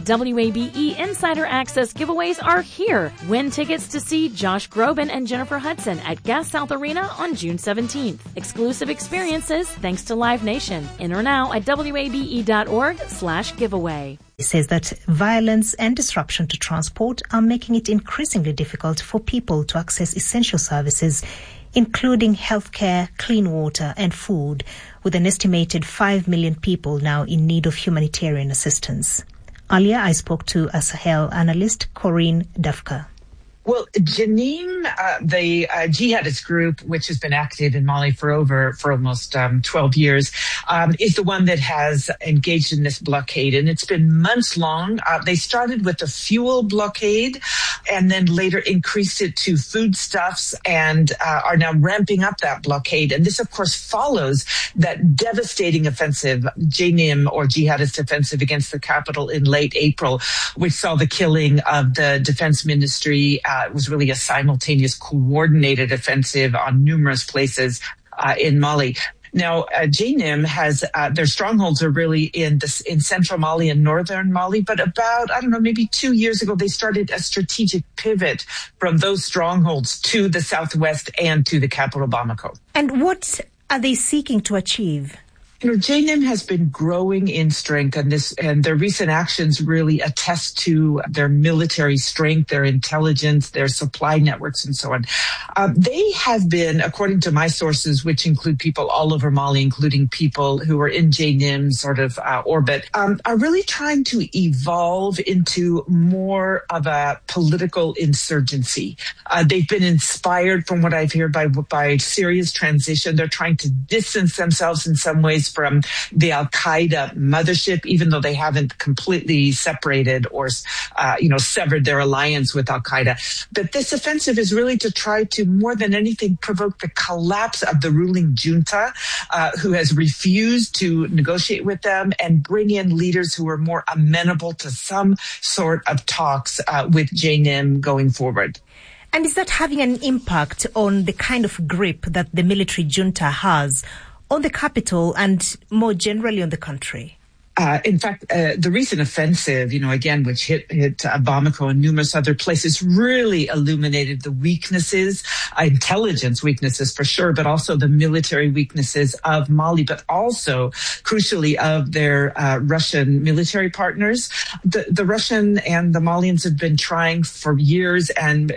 WABE Insider Access giveaways are here. Win tickets to see Josh Groban and Jennifer Hudson at Gas South Arena on June 17th. Exclusive experiences thanks to Live Nation. Enter now at wabe.org/giveaway. He says that violence and disruption to transport are making it increasingly difficult for people to access essential services, including healthcare, clean water and food, with an estimated 5 million people now in need of humanitarian assistance. Earlier, I spoke to a Sahel analyst, Corinne Dafka. Well, Jenim, the jihadist group, which has been active in Mali for almost 12 years, is the one that has engaged in this blockade. And it's been months long. They started with a fuel blockade and then later increased it to foodstuffs and are now ramping up that blockade. And this, of course, follows that devastating offensive, Jenim or jihadist offensive against the capital in late April, which saw the killing of the defense ministry. It was really a simultaneous coordinated offensive on numerous places in Mali. Now, Jenim has their strongholds are really in central Mali and northern Mali, but about, maybe 2 years ago, they started a strategic pivot from those strongholds to the southwest and to the capital, Bamako. And what are they seeking to achieve? Jenim has been growing in strength, and their recent actions really attest to their military strength, their intelligence, their supply networks, and so on. They have been, according to my sources, which include people all over Mali, including people who are in Jenim's sort of orbit, are really trying to evolve into more of a political insurgency. They've been inspired, from what I've heard, by Syria's transition. They're trying to distance themselves in some ways from the Al-Qaeda mothership, even though they haven't completely separated or, severed their alliance with Al-Qaeda. But this offensive is really to try to, more than anything, provoke the collapse of the ruling junta, who has refused to negotiate with them, and bring in leaders who are more amenable to some sort of talks with Jenim going forward. And is that having an impact on the kind of grip that the military junta has on the capital and more generally on the country? In fact, the recent offensive, again, which hit Bamako and numerous other places, really illuminated the weaknesses, intelligence weaknesses for sure, but also the military weaknesses of Mali, but also, crucially, of their Russian military partners. The Russian and the Malians have been trying for years, and,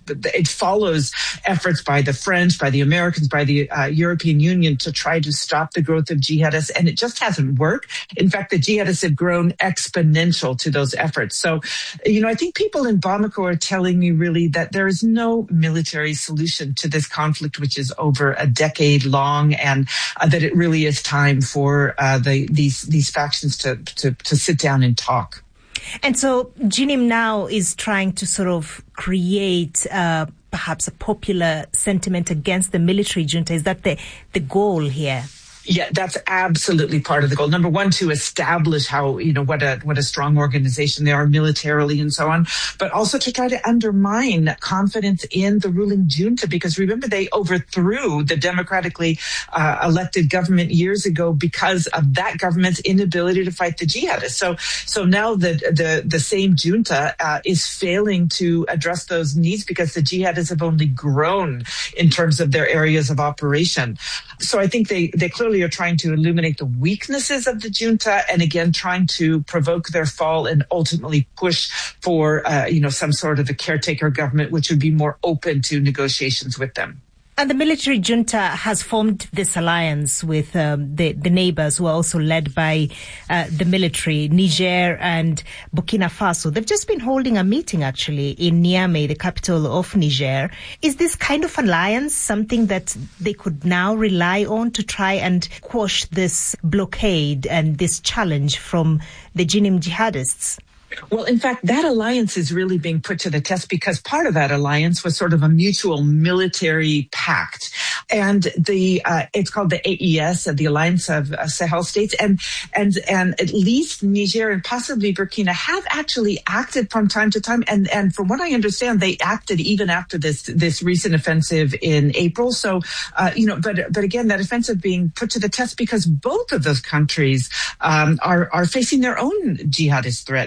it follows efforts by the French, by the Americans, by the European Union to try to stop the growth of jihadists, and it just hasn't worked. In fact, the jihadists have grown exponential to those efforts. So, I think people in Bamako are telling me really that there is no military solution to this conflict, which is over a decade long, and that it really is time for these factions to sit down and talk. And so Jenim now is trying to sort of create perhaps a popular sentiment against the military junta. Is that the goal here? Yeah, that's absolutely part of the goal. Number one, to establish how, what a strong organization they are militarily and so on, but also to try to undermine confidence in the ruling junta, because remember, they overthrew the democratically elected government years ago because of that government's inability to fight the jihadists. So now the same junta is failing to address those needs because the jihadists have only grown in terms of their areas of operation. So I think they clearly are trying to illuminate the weaknesses of the junta, and again trying to provoke their fall and ultimately push for some sort of a caretaker government which would be more open to negotiations with them. And the military junta has formed this alliance with the neighbors who are also led by the military, Niger and Burkina Faso. They've just been holding a meeting, actually, in Niamey, the capital of Niger. Is this kind of alliance something that they could now rely on to try and quash this blockade and this challenge from the Jenim jihadists? Well, in fact, that alliance is really being put to the test because part of that alliance was sort of a mutual military pact. And it's called the AES, the Alliance of Sahel States. And at least Niger and possibly Burkina have actually acted from time to time. And from what I understand, they acted even after this recent offensive in April. So, but again, that offensive being put to the test because both of those countries are facing their own jihadist threat.